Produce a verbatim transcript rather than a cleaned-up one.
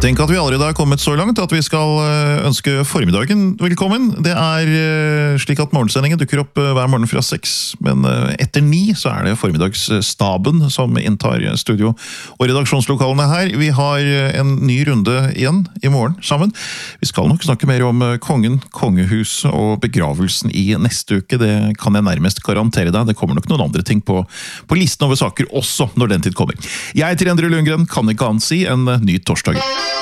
Tenk at vi allerede har kommet så langt at vi skal ønske formiddagen velkommen. Det er slik at morgensendingen dukker opp hver morgen fra seks, men etter ni så er det formiddagsstaben som inntar studio og redaksjonslokalene her. Vi har en ny runde igjen i morgen sammen. Vi skal nok snakke mer om kongen, kongehuset og begravelsen i neste uke. Det kan jeg nærmest garantere deg. Det kommer nok noen andre ting på, på listen over saker også når den tid kommer. Jeg heter Endre Lundgren, kan ikke annet si en ny torsdag.